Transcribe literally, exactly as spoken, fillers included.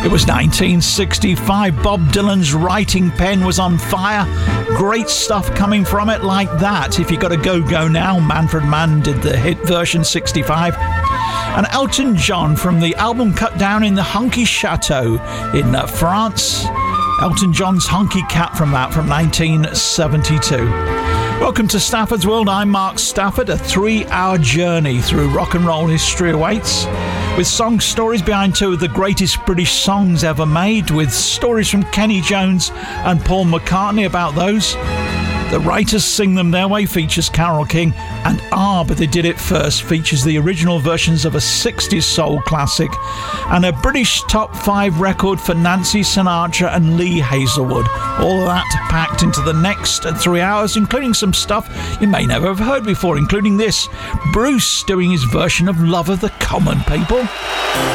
It was nineteen sixty-five. Bob Dylan's writing pen was on fire. Great stuff coming from it like that. If You Gotta Go Go Now, Manfred Mann did the hit version sixty-five. And Elton John from the album cut down in the Hunky Chateau in uh, France. Elton John's Hunky Cat from that, from nineteen seventy-two. Welcome to Stafford's World. I'm Mark Stafford. A three-hour journey through rock and roll history awaits, with song stories behind two of the greatest British songs ever made, with stories from Kenny Jones and Paul McCartney about those. The Writers Sing Them Their Way features Carole King, and Ah, But They Did It First features the original versions of a sixties soul classic, and a British top five record for Nancy Sinatra and Lee Hazelwood. All of that packed into the next three hours, including some stuff you may never have heard before, including this, Bruce doing his version of Love of the Common People.